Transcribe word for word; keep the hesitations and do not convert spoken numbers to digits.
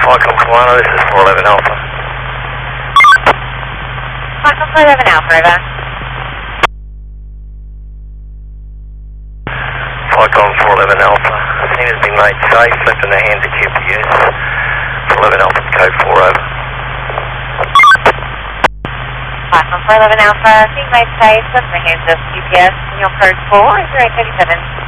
Falcon Solano, this is four eleven Alpha. Falcon four eleven Alpha, over. Falcon four eleven Alpha. Scene has been made safe, left in the hands of Q P S. four eleven Alpha, code four over. Falcon four eleven Alpha, scene made safe, left in the hands of Q P S, and your code four is zero thirty-seven.